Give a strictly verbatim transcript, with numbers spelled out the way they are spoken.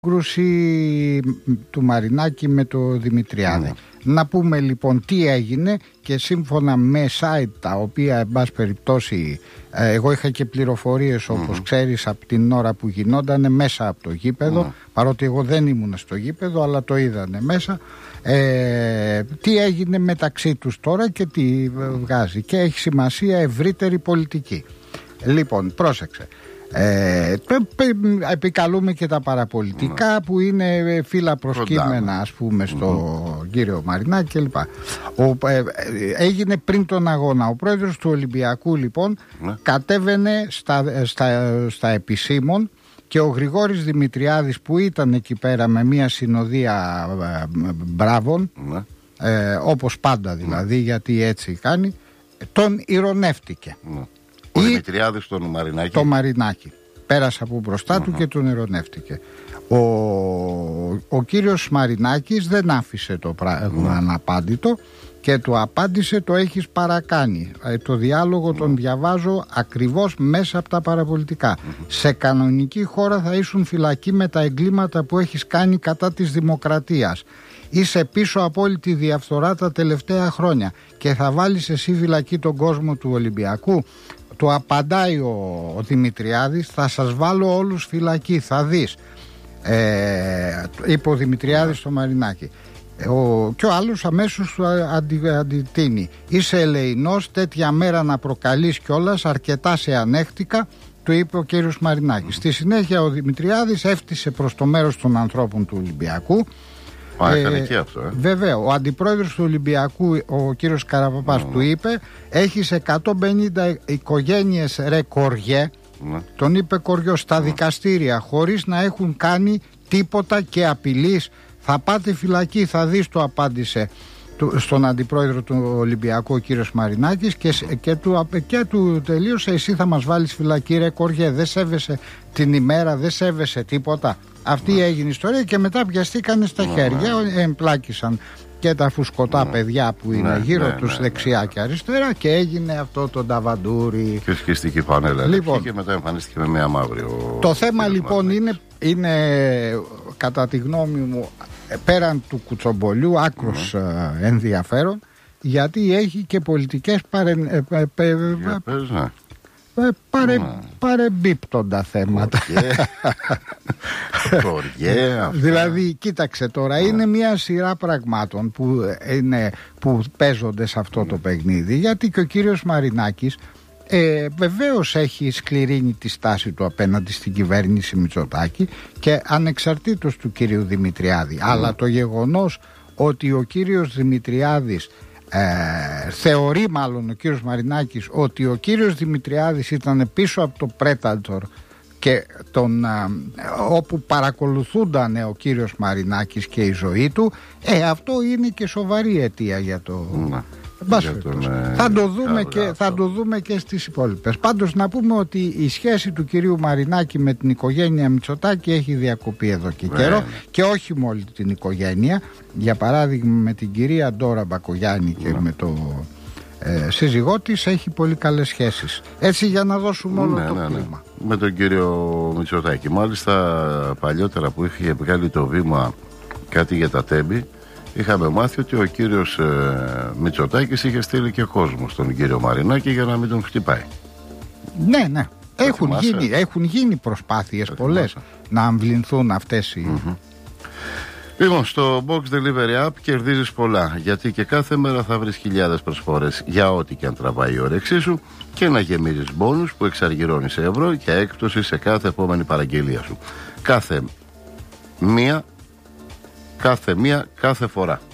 σύγκρουση του Μαρινάκη με το Δημητριάδη. Mm. Να πούμε λοιπόν τι έγινε, και σύμφωνα με site τα οποία εν πάση περιπτώσει εγώ είχα και πληροφορίες όπως mm. ξέρεις από την ώρα που γινότανε μέσα από το γήπεδο, mm. παρότι εγώ δεν ήμουν στο γήπεδο αλλά το είδανε μέσα, ε, τι έγινε μεταξύ τους τώρα και τι βγάζει, και έχει σημασία ευρύτερη πολιτική. Λοιπόν, πρόσεξε. Ε, επικαλούμε και τα παραπολιτικά mm. που είναι φύλλα προσκύμενα, ας πούμε, στο mm. κύριο Μαρινάκη κλπ. Ο, ε, έγινε πριν τον αγώνα. Ο πρόεδρος του Ολυμπιακού λοιπόν mm. κατέβαινε στα, στα, στα επισήμων, και ο Γρηγόρης Δημητριάδης που ήταν εκεί πέρα με μια συνοδεία ε, μπράβων mm. ε, όπως πάντα δηλαδή mm. γιατί έτσι κάνει, τον ηρωνεύτηκε. Mm. Ο Δημητριάδης τον Μαρινάκη. Το Μαρινάκη. Πέρασε από μπροστά uh-huh. του και τον ειρωνεύτηκε. Ο, ο κύριος Μαρινάκης δεν άφησε το πράγμα uh-huh. αναπάντητο και του απάντησε: το έχεις παρακάνει. Ε, το διάλογο uh-huh. τον διαβάζω ακριβώς μέσα από τα παραπολιτικά. Uh-huh. Σε κανονική χώρα θα ήσουν φυλακή με τα εγκλήματα που έχεις κάνει κατά της δημοκρατίας. Είσαι πίσω από όλη τη διαφθορά τα τελευταία χρόνια και θα βάλεις εσύ φυλακή τον κόσμο του Ολυμπιακού. Του απαντάει ο, ο Δημητριάδης: θα σας βάλω όλους φυλακή, θα δεις. Ε, είπε ο Δημητριάδης στο Μαρινάκη. Ο, και ο άλλος αμέσως του αντι, αντιτείνει: είσαι ελεεινός, τέτοια μέρα να προκαλείς κιόλας, αρκετά σε ανέχτηκα, του είπε ο κύριος Μαρινάκης. Στη συνέχεια ο Δημητριάδης έφτιασε προς το μέρος των ανθρώπων του Ολυμπιακού. Μα έκανε και αυτό, ε. Βέβαια, ο αντιπρόεδρος του Ολυμπιακού, ο κύριος Καραπαπάς, mm. του είπε: έχεις εκατόν πενήντα οικογένειες ρε κοριέ, mm. τον είπε κοριό, στα mm. δικαστήρια, χωρίς να έχουν κάνει τίποτα και απειλείς. Θα πάτε φυλακή, θα δεις, το απάντησε στον αντιπρόεδρο του Ολυμπιακού ο κύριος Μαρινάκης, και, και, του, και του τελείωσε: εσύ θα μας βάλεις φυλακή ρε κοριέ, δεν σέβεσαι την ημέρα, δεν σέβεσαι τίποτα. Αυτή mm. έγινε η ιστορία, και μετά πιαστήκανε στα mm. χέρια, εμπλάκησαν και τα φουσκωτά mm. παιδιά που είναι mm. γύρω mm. τους mm. δεξιά mm. και αριστερά, και έγινε αυτό το νταβαντούρι. Και σκιστική πανέλα. Λοιπόν, και μετά εμφανίστηκε με μια μαύρη. Ο... Το θέμα λοιπόν είναι, είναι κατά τη γνώμη μου, πέραν του κουτσομπολιού, άκρος mm. ενδιαφέρον, γιατί έχει και πολιτικές παρε... ε, ε, Για πες, ναι. Ε, παρε, mm. παρεμπίπτοντα θέματα. Κοριέ, δηλαδή, κοίταξε τώρα, mm. είναι μια σειρά πραγμάτων που, είναι, που παίζονται σε αυτό mm. το παιχνίδι, γιατί και ο κύριος Μαρινάκης ε, βεβαίως έχει σκληρύνει τη στάση του απέναντι στην κυβέρνηση Μητσοτάκη, και ανεξαρτήτως του κύριου Δημητριάδη, mm. αλλά το γεγονός ότι ο κύριος Δημητριάδης Ε, θεωρεί μάλλον ο κύριος Μαρινάκης ότι ο κύριος Δημητριάδης ήταν πίσω από το Predator, και τον, α, όπου παρακολουθούνταν ο κύριος Μαρινάκης και η ζωή του, ε, αυτό είναι και σοβαρή αιτία για το... Να. Τον, ε, θα, το δούμε και, θα το δούμε και στις υπόλοιπες. Πάντως να πούμε ότι η σχέση του κυρίου Μαρινάκη με την οικογένεια Μητσοτάκη έχει διακοπεί εδώ και καιρό, ναι. και όχι με όλη την οικογένεια. Για παράδειγμα με την κυρία Ντόρα Μπακογιάννη και ναι. με το ε, σύζυγό της έχει πολύ καλές σχέσεις. Έτσι, για να δώσουμε όλο ναι, το ναι, κλίμα. Ναι. Με τον κύριο Μητσοτάκη. Μάλιστα παλιότερα που είχε βγάλει το βήμα κάτι για τα τέμπη, είχαμε μάθει ότι ο κύριος ε, Μητσοτάκης είχε στείλει και κόσμο στον κύριο Μαρινάκη για να μην τον χτυπάει. Ναι, ναι. Έχουν γίνει, έχουν γίνει προσπάθειες πολλές να αμβληνθούν αυτές οι... Mm-hmm. Λοιπόν, στο Box Delivery App κερδίζεις πολλά, γιατί και κάθε μέρα θα βρεις χιλιάδες προσφορές για ό,τι και αν τραβάει η όρεξή σου, και να γεμίζεις μπόνους που εξαργυρώνει σε ευρώ για έκπτωση σε κάθε επόμενη παραγγελία σου. Κάθε μία Κάθε μία, κάθε φορά.